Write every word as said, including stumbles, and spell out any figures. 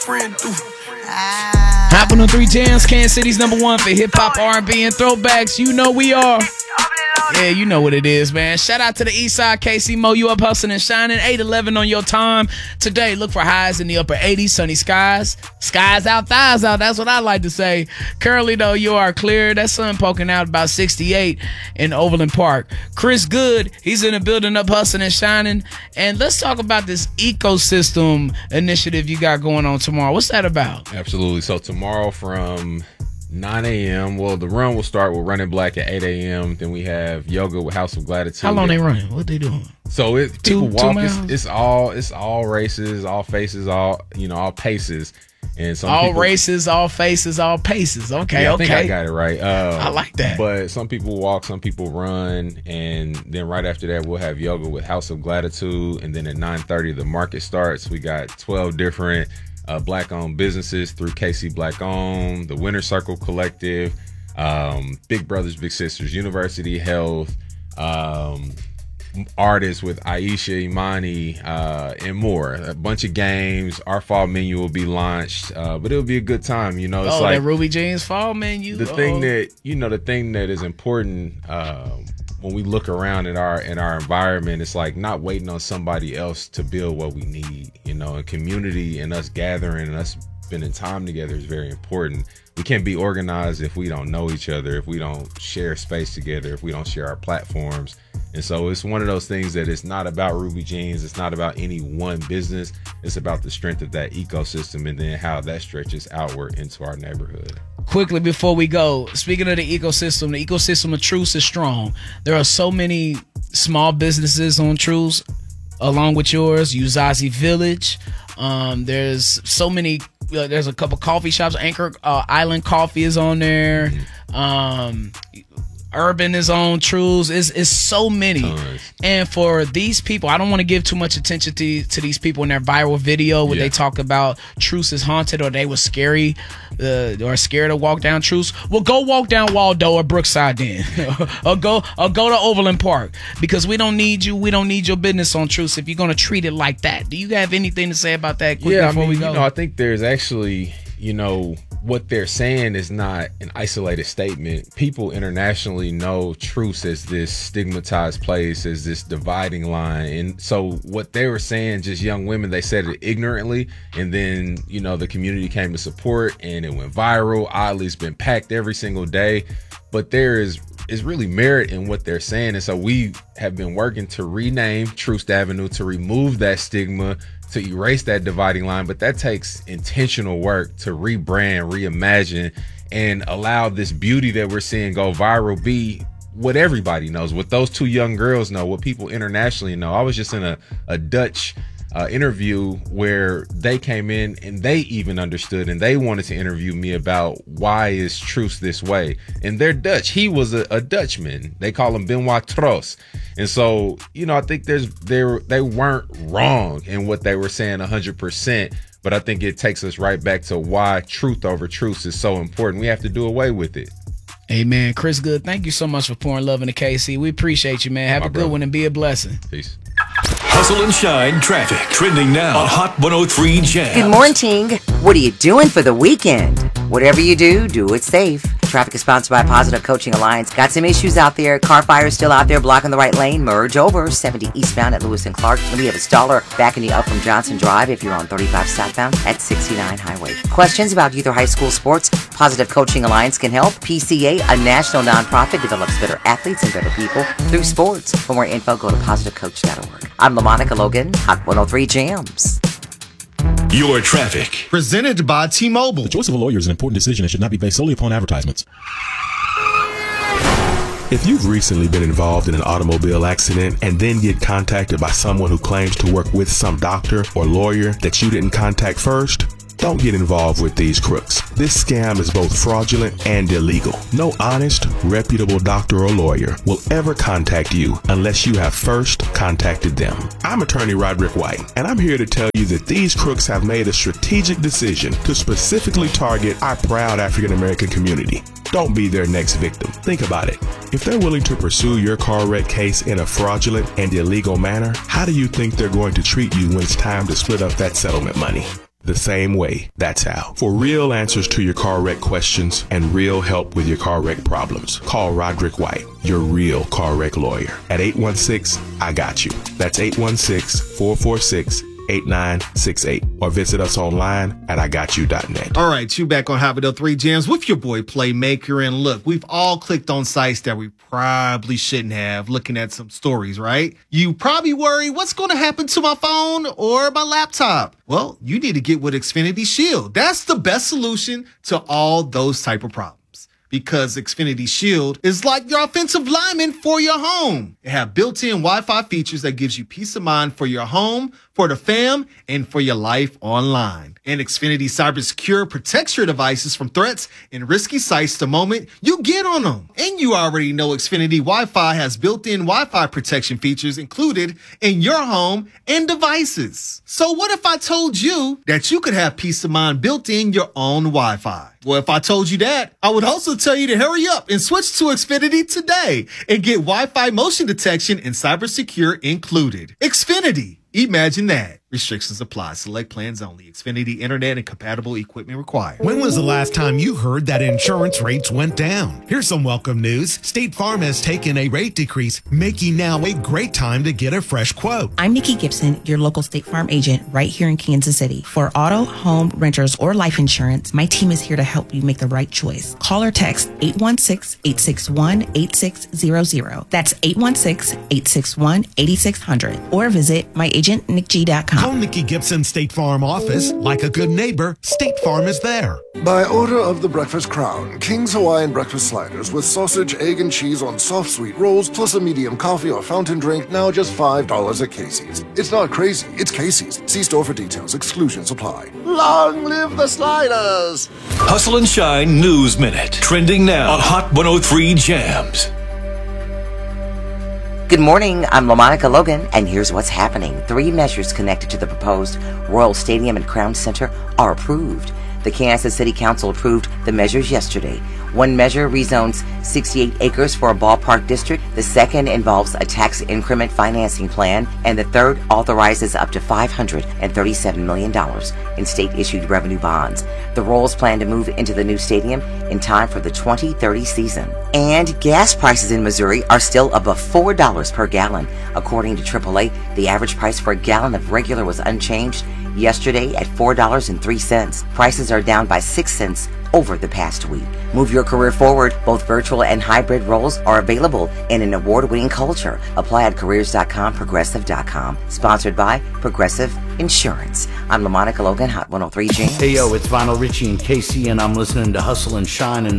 Friend do. Hot one oh three Jams, Kansas City's number one for hip hop, R and B, and throwbacks. You know we are. Yeah, you know what it is, man. Shout out to the East Side, K C Mo. You up hustling and shining. eight eleven on your time. Today, look for highs in the upper eighties, sunny skies. Skies out, thighs out. That's what I like to say. Currently, though, you are clear. That sun poking out about sixty-eight in Overland Park. Chris Good, he's in the building up hustling and shining. And let's talk about this ecosystem initiative you got going on tomorrow. What's that about? Absolutely. So tomorrow from nine a.m. Well, the run will start with Running Black at eight a.m. Then we have yoga with House of Gratitude. How long they running? What they doing? So it people Two- walk. two It's, miles? it's all it's all races, all faces, all you know, all paces, and some All people, races, all faces, all paces. Okay, Yeah, I okay. think I got it right. Uh, I like that. But some people walk, some people run, and then right after that we'll have yoga with House of Gratitude, and then at nine thirty the market starts. We got twelve different uh, black-owned businesses through K C Black Owned, the Winter Circle Collective, um, Big Brothers Big Sisters University Health, um, artists with Aisha Imani, uh, and more. A bunch of games. Our fall menu will be launched, uh, but it'll be a good time. You know, it's Oh, like that Ruby Jeans fall menu. the Uh-oh. thing that you know, the thing that is important um, when we look around at our in our environment, it's like not waiting on somebody else to build what we need. You know, and community and us gathering and us spending time together is very important. We can't be organized if we don't know each other, if we don't share space together, if we don't share our platforms. And so it's one of those things that it's not about Ruby Jeans. It's not about any one business. It's about the strength of that ecosystem and then how that stretches outward into our neighborhood. Quickly before we go, speaking of the ecosystem, the ecosystem of Truce is strong. There are so many small businesses on Truce, along with yours, Uzazi Village. Um, there's so many. Uh, there's a couple coffee shops. Anchor uh, Island Coffee is on there. Mm-hmm. Um, Urban is on Truce. It's, it's so many. Tons. And for these people, I don't want to give too much attention to, to these people in their viral video where Yeah. they talk about Truce is haunted or they were scary uh, or scared to walk down Truce. Well, go walk down Waldo or Brookside then. or go or go to Overland Park, because we don't need you. We don't need your business on Truce if you're going to treat it like that. Do you have anything to say about that quickly yeah, before I mean, we go? You know, I think there's actually, you know, what they're saying is not an isolated statement. People internationally know Truce as this stigmatized place, as this dividing line. And so what they were saying, just young women, they said it ignorantly. And then, you know, the community came to support and it went viral. Oddly, it's been packed every single day. But there is is really merit in what they're saying. And so we have been working to rename Truce Avenue, to remove that stigma, to erase that dividing line. But that takes intentional work to rebrand, reimagine, and allow this beauty that we're seeing go viral be what everybody knows, what those two young girls know, what people internationally know. I was just in a, a Dutch uh, interview where they came in and they even understood and they wanted to interview me about why is Truce this way. And they're Dutch. He was a, a Dutchman. They call him Benoit Tros. And so, you know, I think there's they were, they weren't wrong in what they were saying one hundred percent. But I think it takes us right back to why truth over truth is so important. We have to do away with it. Amen. Chris Good, thank you so much for pouring love into K C. We appreciate you, man. Have My a good brother. one and be a blessing. Peace. Hustle and Shine traffic trending now on Hot one oh three Jams. Good morning. What are you doing for the weekend? Whatever you do, do it safe. Traffic is sponsored by Positive Coaching Alliance. Got some issues out there. Car fire still out there blocking the right lane. Merge over. seventy eastbound at Lewis and Clark. And we have a staller backing you up from Johnson Drive if you're on thirty-five southbound at sixty-nine Highway. Questions about youth or high school sports? Positive Coaching Alliance can help. P C A, a national nonprofit, develops better athletes and better people through sports. For more info, go to positive coach dot org. I'm LaMonica Logan, Hot one oh three Jams. Your traffic. Presented by T-Mobile. The choice of a lawyer is an important decision and should not be based solely upon advertisements. If you've recently been involved in an automobile accident and then get contacted by someone who claims to work with some doctor or lawyer that you didn't contact first, don't get involved with these crooks. This scam is both fraudulent and illegal. No honest, reputable doctor or lawyer will ever contact you unless you have first contacted them. I'm attorney Roderick White, and I'm here to tell you that these crooks have made a strategic decision to specifically target our proud African American community. Don't be their next victim. Think about it. If they're willing to pursue your car wreck case in a fraudulent and illegal manner, how do you think they're going to treat you when it's time to split up that settlement money? the same way. That's how. For real answers to your car wreck questions and real help with your car wreck problems, call Roderick White, your real car wreck lawyer, at eight one six, I got you. That's eight one six, four four six, eight nine six eight, or visit us online at I got you dot net. All right, you back on Hot one oh three Jams with your boy Playmaker. And look, we've all clicked on sites that we probably shouldn't have, looking at some stories, right? You probably worry, what's going to happen to my phone or my laptop? Well, you need to get with Xfinity Shield. That's the best solution to all those type of problems. Because Xfinity Shield is like your offensive lineman for your home. It have built-in Wi-Fi features that gives you peace of mind for your home, for the fam, and for your life online. And Xfinity Cyber Secure protects your devices from threats and risky sites the moment you get on them. And you already know Xfinity Wi-Fi has built-in Wi-Fi protection features included in your home and devices. So what if I told you that you could have peace of mind built in your own Wi-Fi? Well, if I told you that, I would also tell you to hurry up and switch to Xfinity today and get Wi-Fi motion detection and cyber secure included. Xfinity. Imagine that. Restrictions apply. Select plans only. Xfinity Internet and compatible equipment required. When was the last time you heard that insurance rates went down? Here's some welcome news. State Farm has taken a rate decrease, making now a great time to get a fresh quote. I'm Nikki Gibson, your local State Farm agent right here in Kansas City. For auto, home, renters, or life insurance, my team is here to help you make the right choice. Call or text eight one six, eight six one, eight six zero zero. That's eight one six, eight six one, eight six zero zero. Or visit my agent nick g dot com. Call Nikki Gibson State Farm office. Like a good neighbor, State Farm is there. By order of the Breakfast Crown, King's Hawaiian Breakfast Sliders with sausage, egg, and cheese on soft sweet rolls, plus a medium coffee or fountain drink, now just five dollars at Casey's. It's not crazy, it's Casey's. See store for details. Exclusions apply. Long live the sliders! Hustle and Shine News Minute. Trending now on Hot one oh three Jams. Good morning, I'm LaMonica Logan, and here's what's happening. Three measures connected to the proposed Royal Stadium and Crown Center are approved. The Kansas City Council approved the measures yesterday. One measure rezones sixty-eight acres for a ballpark district. The second involves a tax increment financing plan. And the third authorizes up to five hundred thirty-seven million dollars in state-issued revenue bonds. The Royals plan to move into the new stadium in time for the twenty thirty season. And gas prices in Missouri are still above four dollars per gallon. According to triple A, the average price for a gallon of regular was unchanged yesterday at four dollars and three cents. Prices are down by six cents over the past week. Move your career forward. Both virtual and hybrid roles are available in an award-winning culture. Apply at careers dot com, progressive dot com. Sponsored by Progressive Insurance. I'm LaMonica Logan, Hot one oh three Jams. Hey, yo, it's Vinyl Richie and Casey, and I'm listening to Hustle and Shine and